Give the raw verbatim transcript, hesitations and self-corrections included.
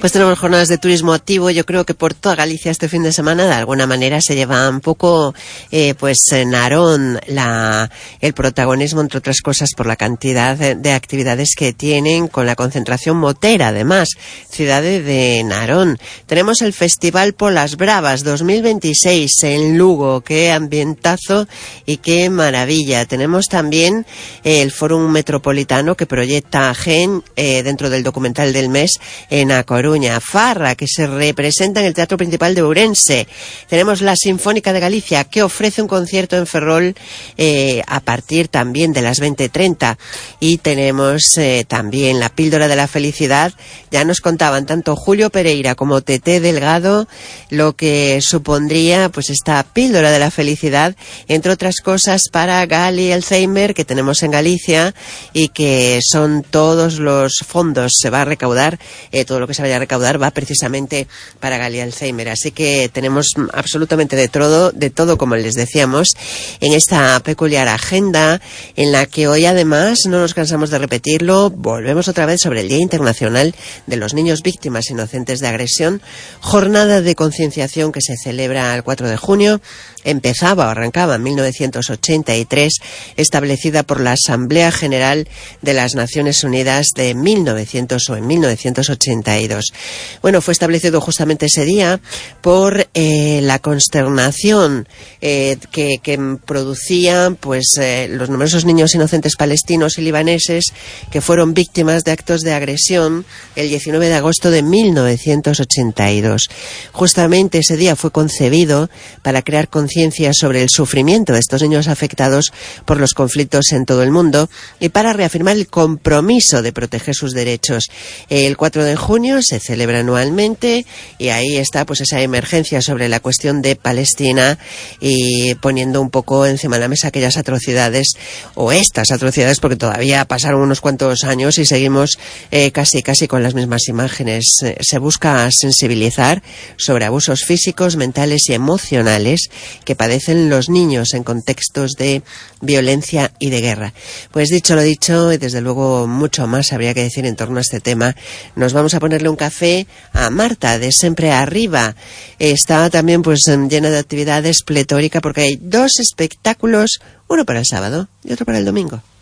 Pues tenemos jornadas de turismo activo. Yo creo que por toda Galicia este fin de semana de alguna manera se lleva un poco eh, pues Narón la, el protagonismo, entre otras cosas por la cantidad de, de actividades que tienen, con la concentración motera además, ciudad de Narón. Tenemos el Festival Polas Bravas dos mil veintiséis en Lugo, qué ambientazo y qué maravilla. Tenemos también eh, el Fórum Metropolitano que proyecta Gen eh, dentro del documental del mes en A Coruña. Farra, que se representa en el Teatro Principal de Ourense. Tenemos la Sinfónica de Galicia, que ofrece un concierto en Ferrol eh, a partir también de las veinte treinta. Y tenemos eh, también la Píldora de la Felicidad. Ya nos contaban tanto Julio Pereira como Tete Delgado lo que supondría pues esta Píldora de la Felicidad, entre otras cosas para Gali Alzheimer, que tenemos en Galicia, y que son todos los fondos, se va a recaudar, eh, todo lo que se vaya a recaudar va precisamente para Gali Alzheimer. Así que tenemos absolutamente de todo, de todo, como les decíamos, en esta peculiar agenda, en la que hoy además, no nos cansamos de repetirlo, volvemos otra vez sobre el Día Internacional de los Niños Víctimas Inocentes de Agresión, jornada de concienciación que se celebra el cuatro de junio, empezaba o arrancaba en mil novecientos ochenta y tres, establecida por la Asamblea General de las Naciones Unidas de mil novecientos o en mil novecientos ochenta y dos. Bueno, fue establecido justamente ese día por eh, la consternación eh, que, que producían pues eh, los numerosos niños inocentes palestinos y libaneses que fueron víctimas de actos de agresión el diecinueve de agosto de mil novecientos ochenta y dos. Justamente ese día fue concebido para crear conciencia sobre el sufrimiento de estos niños afectados por los conflictos en todo el mundo y para reafirmar el compromiso de proteger sus derechos. El cuatro de junio se celebra anualmente y ahí está pues esa emergencia sobre la cuestión de Palestina y poniendo un poco encima de la mesa aquellas atrocidades o estas atrocidades, porque todavía pasaron unos cuantos años y seguimos eh, casi casi con las mismas imágenes. Eh, se busca sensibilizar sobre abusos físicos, mentales y emocionales que padecen los niños en contextos de violencia y de guerra. Pues dicho lo dicho, y desde luego mucho más habría que decir en torno a este tema, nos vamos a ponerle un café a Marta de Siempre Arriba. Está también pues llena de actividades, pletórica, porque hay dos espectáculos, uno para el sábado y otro para el domingo.